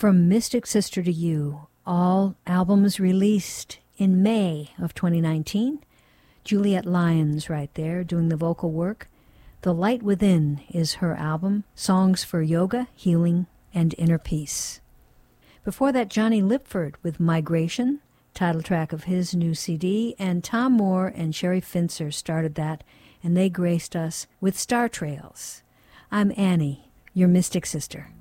From Mystic Sister to You, all albums released in May of 2019. Juliet Lyons right there doing the vocal work. The Light Within is her album, Songs for Yoga, Healing, and Inner Peace. Before that, Johnny Lipford with Migration, title track of his new CD, and Tom Moore and Sherry Finzer started that, and they graced us with Star Trails. I'm Annie, your Mystic Sister.